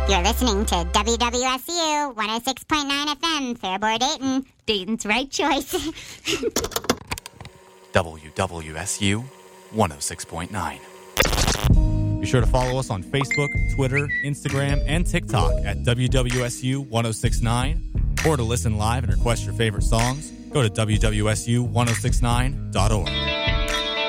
You're listening to WWSU 106.9 FM, Faribault, Dayton. Dayton's right choice. WWSU 106.9. Be sure to follow us on Facebook, Twitter, Instagram, and TikTok at WWSU 106.9. Or to listen live and request your favorite songs, go to WWSU1069.org.